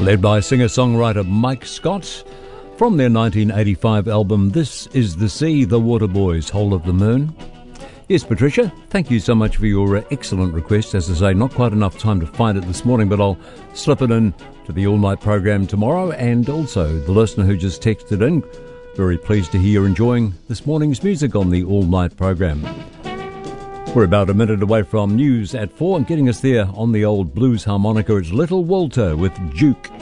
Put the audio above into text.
led by singer-songwriter Mike Scott from their 1985 album This Is the Sea, The Waterboys, Whole of the Moon. Yes, Patricia, thank you so much for your excellent request. As I say, not quite enough time to find it this morning, but I'll slip it in to the all-night program tomorrow. And also the listener who just texted in, very pleased to hear you're enjoying this morning's music on the all-night program. We're about a minute away from news at 4, and getting us there on the old blues harmonica, it's Little Walter with Duke.